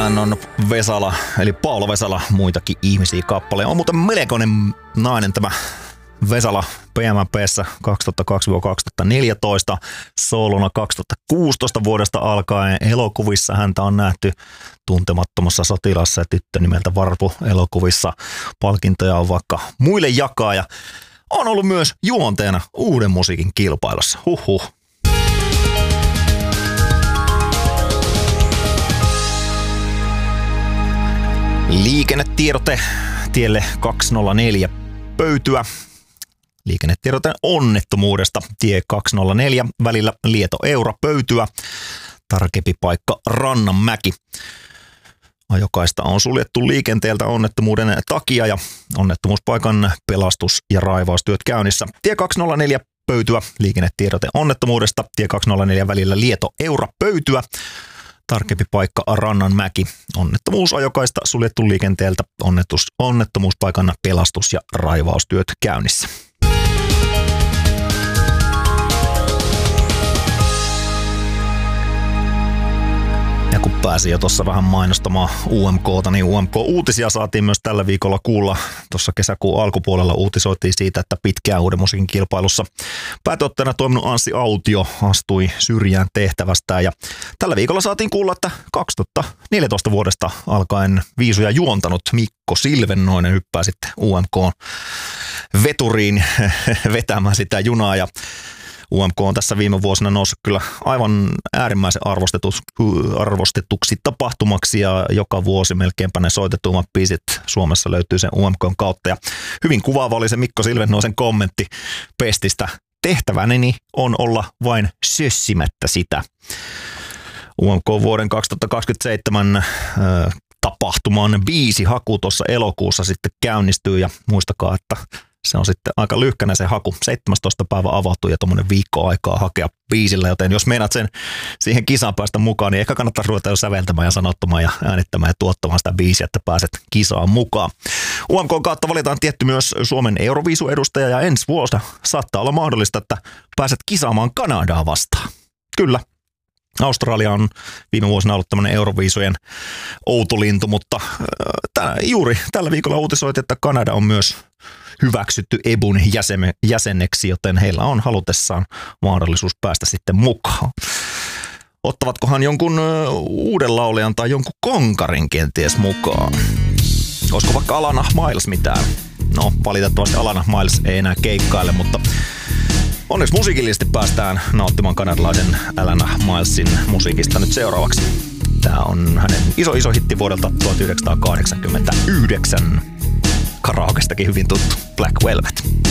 Tämähän on Vesala, eli Paula Vesala, muitakin ihmisiä kappaleja. On muuten melkoinen nainen tämä Vesala PMP:ssä 2002-2014, soolona 2016 vuodesta alkaen. Elokuvissa häntä on nähty Tuntemattomassa sotilassa ja Tyttö nimeltä Varpu -elokuvissa. Palkintoja on vaikka muille jakaa ja on ollut myös juonteena Uuden musiikin kilpailussa. Huhhuh. Liikennetiedote tielle 204 pöytyä. Liikennetiedote onnettomuudesta tie 204 välillä Lieto-Eura pöytyä. Tarkempi paikka Rannanmäki. Ajokaista on suljettu liikenteeltä onnettomuuden takia ja onnettomuuspaikan pelastus- ja raivaustyöt käynnissä. Tie 204 pöytyä. Liikennetiedote onnettomuudesta. Tie 204 välillä Lieto-Eura pöytyä. Tarkempi paikka Rannanmäki. Onnettomuusajokaista suljettu liikenteeltä. Onnettomuuspaikan pelastus- ja raivaustyöt käynnissä. Ja kun pääsin jo tuossa vähän mainostamaan UMK:ta, niin UMK-uutisia saatiin myös tällä viikolla kuulla. Tuossa kesäkuun alkupuolella uutisoitiin siitä, että pitkään Uuden musiikin kilpailussa päätuottajana toiminut Anssi Autio astui syrjään tehtävästään. Ja tällä viikolla saatiin kuulla, että 2014 vuodesta alkaen viisuja juontanut Mikko Silvennoinen hyppää sitten UMK-veturiin vetämään sitä junaa. Ja UMK on tässä viime vuosina noussut kyllä aivan äärimmäisen arvostetuksi tapahtumaksi ja joka vuosi melkeinpä ne soitetummat biisit Suomessa löytyy sen UMK:n kautta. Ja hyvin kuvaava oli se Mikko Silvennoisen kommentti Pestistä. Tehtäväni on olla vain sössimättä sitä. UMK vuoden 2027 tapahtuman biisihaku tuossa elokuussa sitten käynnistyy ja muistakaa, että se on sitten aika lyhkänä se haku. 17. päivä avautuu ja tuommoinen viikko aikaa hakea biisillä, joten jos meinaat sen siihen kisaan päästä mukaan, niin ehkä kannattaa ruveta jo säveltämään ja sanottamaan ja äänittämään ja tuottamaan sitä biisiä, että pääset kisaan mukaan. UMK:n kautta valitaan tietty myös Suomen Euroviisu-edustaja ja ensi vuonna saattaa olla mahdollista, että pääset kisaamaan Kanadaa vastaan. Kyllä. Australia on viime vuosina ollut tämmöinen Euroviisujen outolintu, mutta juuri tällä viikolla uutisoitiin, että Kanada on myös hyväksytty EBUn jäseneksi, joten heillä on halutessaan mahdollisuus päästä sitten mukaan. Ottavatkohan jonkun uuden laulajan tai jonkun konkarin kenties mukaan? Olisiko vaikka Alana Miles mitään? No, valitettavasti Alana Miles ei enää keikkaile, mutta onneksi musiikillisesti päästään nauttimaan kanadalaisen Alana Milesin musiikista nyt seuraavaksi. Tämä on hänen iso hitti vuodelta 1989. Karaokestakin hyvin tuttu Black Velvet.